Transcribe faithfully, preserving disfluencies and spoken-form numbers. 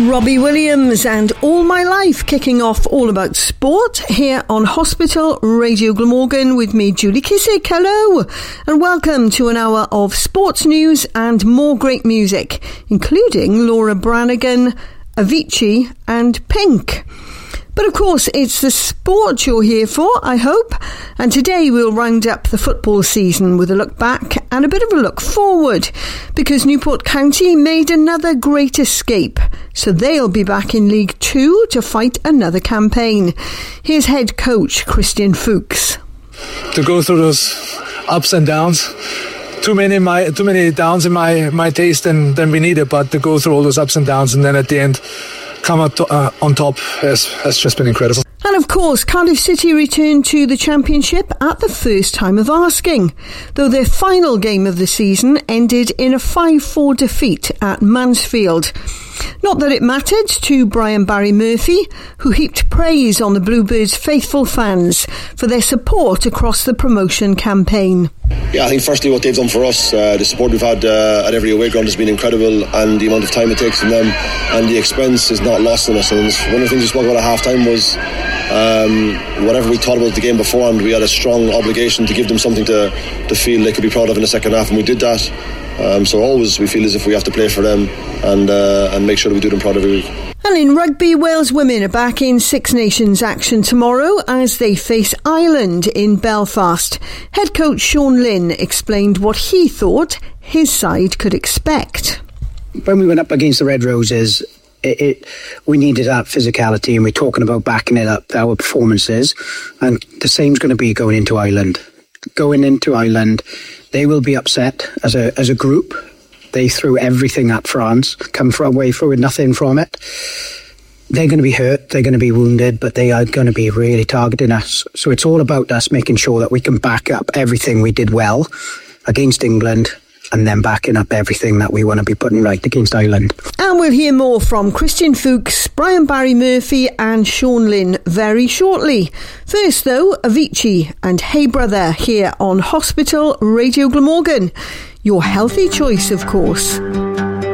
Robbie Williams and All My Life, kicking off All About Sport here on Hospital Radio Glamorgan with me, Julie Kissick. Hello and welcome to an hour of sports news and more great music, including Laura Branigan, Avicii and Pink. But of course, it's the sport you're here for, I hope. And today we'll round up the football season with a look back and a bit of a look forward, because Newport County made another great escape. So they'll be back in League Two to fight another campaign. Here's head coach Christian Fuchs. To go through those ups and downs, too many my too many downs in my, my taste than, than we needed, but to go through all those ups and downs and then at the end come out to, uh, on top has, has just been incredible. And of course, Cardiff City returned to the Championship at the first time of asking, though their final game of the season ended in a five four defeat at Mansfield. Not that it mattered to Brian Barry Murphy, who heaped praise on the Bluebirds' faithful fans for their support across the promotion campaign. Yeah, I think firstly what they've done for us, uh, the support we've had uh, at every away ground has been incredible, and the amount of time it takes from them and the expense is not lost on us. And one of the things we spoke about at half time was um, whatever we thought about the game beforehand, we had a strong obligation to give them something to, to feel they could be proud of in the second half, and we did that. Um, so always we feel as if we have to play for them and uh, and make sure that we do them proud every week. And in rugby, Wales women are back in Six Nations action tomorrow as they face Ireland in Belfast. Head coach Sean Lynn explained what he thought his side could expect. When we went up against the Red Roses, it, it, we needed that physicality, and we're talking about backing it up, our performances, and the same's going to be going into Ireland. Going into Ireland, they will be upset as a as a group. They threw everything at France, come from away from with nothing from it. They're going to be hurt, they're going to be wounded, but they are going to be really targeting us. So it's all about us making sure that we can back up everything we did well against England, and then backing up everything that we want to be putting right against Ireland. And we'll hear more from Christian Fuchs, Brian Barry Murphy and Sean Lynn very shortly. First though, Avicii and Hey Brother here on Hospital Radio Glamorgan. Your healthy choice, of course.